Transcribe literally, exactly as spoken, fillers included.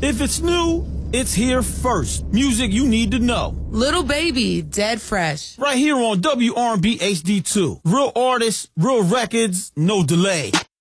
If it's new, it's here first. Music you need to know. Little Baby, Dead Fresh. Right here on W R and B H D two. Real artists, real records, no delay.